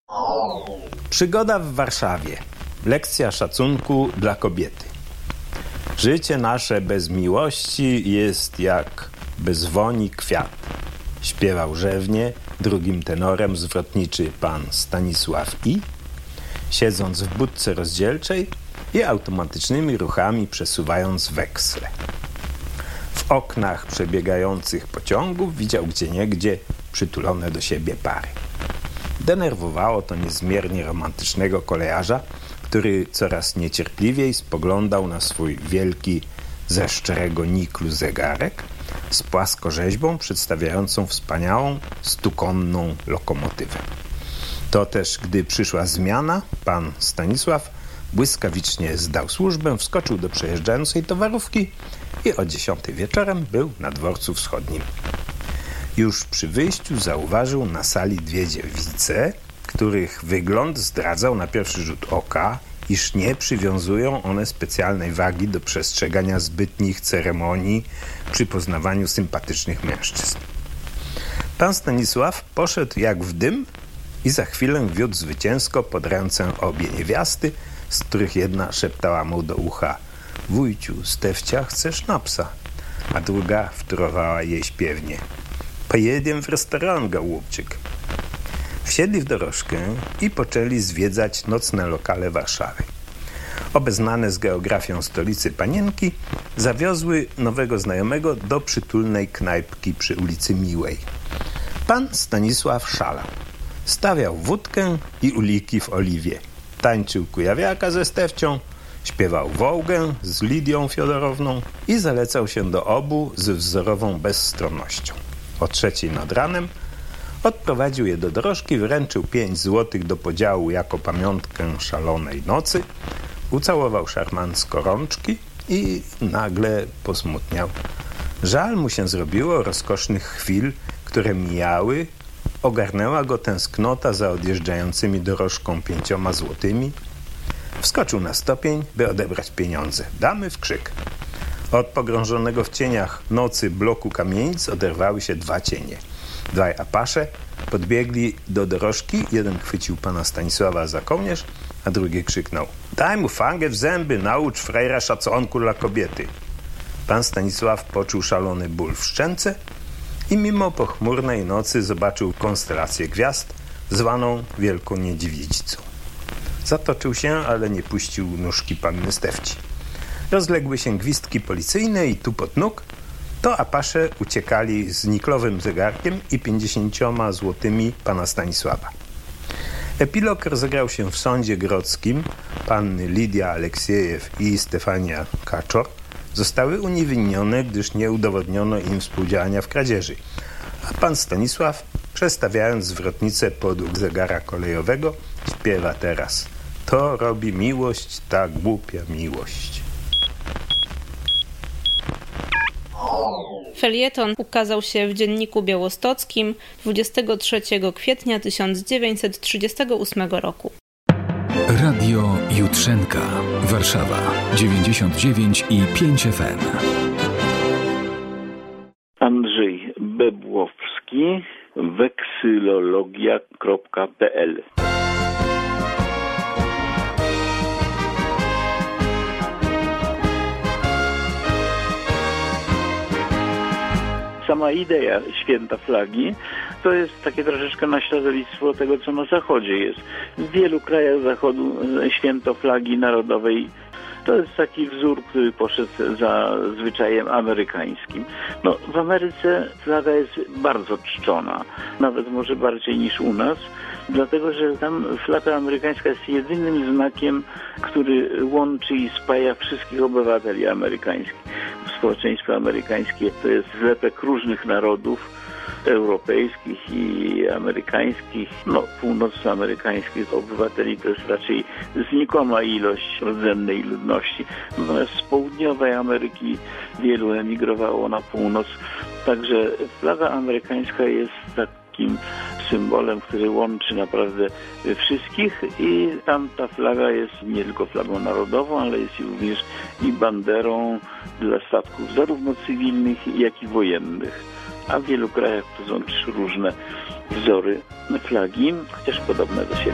Przygoda w Warszawie. Lekcja szacunku dla kobiety. Życie nasze bez miłości jest jak bez woni kwiat. Śpiewał rzewnie drugim tenorem zwrotniczy pan Stanisław I., siedząc w budce rozdzielczej i automatycznymi ruchami przesuwając weksle. W oknach przebiegających pociągów widział gdzieniegdzie przytulone do siebie pary. Denerwowało to niezmiernie romantycznego kolejarza, który coraz niecierpliwiej spoglądał na swój wielki ze szczerego niklu zegarek z płaskorzeźbą przedstawiającą wspaniałą stukonną lokomotywę. To też, gdy przyszła zmiana, pan Stanisław błyskawicznie zdał służbę, wskoczył do przejeżdżającej towarówki i o 10 wieczorem był na dworcu wschodnim. Już przy wyjściu zauważył na sali dwie dziewice, których wygląd zdradzał na pierwszy rzut oka, iż nie przywiązują one specjalnej wagi do przestrzegania zbytnich ceremonii przy poznawaniu sympatycznych mężczyzn. Pan Stanisław poszedł jak w dym i za chwilę wiódł zwycięsko pod ręce obie niewiasty, z których jedna szeptała mu do ucha: wujciu, Stefcia chce sznapsa, a druga wtórowała jej śpiewnie: pojedziemy w restaurant, gołubczyk. Wsiedli w dorożkę i poczęli zwiedzać nocne lokale Warszawy. Obeznane z geografią stolicy panienki zawiozły nowego znajomego do przytulnej knajpki przy ulicy Miłej. Pan Stanisław szalał. Stawiał wódkę i uliki w oliwie. Tańczył kujawiaka ze Stefcią, śpiewał wołgę z Lidią Fiodorowną i zalecał się do obu z wzorową bezstronnością. O 3:00 nad ranem odprowadził je do dorożki, wręczył 5 złotych do podziału jako pamiątkę szalonej nocy, ucałował szarmancko rączki i nagle posmutniał. Żal mu się zrobiło rozkosznych chwil, które mijały. Ogarnęła go tęsknota za odjeżdżającymi dorożką 5 złotymi. Wskoczył na stopień, by odebrać pieniądze. Damy w krzyk. Od pogrążonego w cieniach nocy bloku kamienic oderwały się 2 cienie. 2 apasze podbiegli do dorożki. Jeden chwycił pana Stanisława za kołnierz, a drugi krzyknął: daj mu fangę w zęby, naucz frejra szacunku dla kobiety. Pan Stanisław poczuł szalony ból w szczęce i mimo pochmurnej nocy zobaczył konstelację gwiazd zwaną Wielką Niedźwiedzicą. Zatoczył się, ale nie puścił nóżki panny Stefci. Rozległy się gwizdki policyjne i tupot nóg. To apasze uciekali z niklowym zegarkiem i 50 złotymi pana Stanisława. Epilog rozegrał się w sądzie grodzkim. Panny Lidia Aleksiejew i Stefania Kaczor zostały uniewinnione, gdyż nie udowodniono im współdziałania w kradzieży. A pan Stanisław, przestawiając zwrotnicę podług zegara kolejowego, śpiewa teraz: to robi miłość, ta głupia miłość. Felieton ukazał się w Dzienniku Białostockim 23 kwietnia 1938 roku. Radio Jutrzenka, Warszawa 99,5 FM. Andrzej Bebłowski, weksylologia.pl. Sama idea święta flagi to jest takie troszeczkę naśladownictwo tego, co na Zachodzie jest. W wielu krajach Zachodu święto flagi narodowej to jest taki wzór, który poszedł za zwyczajem amerykańskim. No, w Ameryce flaga jest bardzo czczona, nawet może bardziej niż u nas, dlatego że tam flaga amerykańska jest jedynym znakiem, który łączy i spaja wszystkich obywateli amerykańskich. Społeczeństwo amerykańskie to jest zlepek różnych narodów europejskich i amerykańskich, północnoamerykańskich obywateli to jest raczej znikoma ilość rdzennej ludności. Natomiast z południowej Ameryki wielu emigrowało na północ, także flaga amerykańska jest takim symbolem, który łączy naprawdę wszystkich i tamta flaga jest nie tylko flagą narodową, ale jest również i banderą dla statków zarówno cywilnych, jak i wojennych. A w wielu krajach to są różne wzory flagi, chociaż podobne do siebie.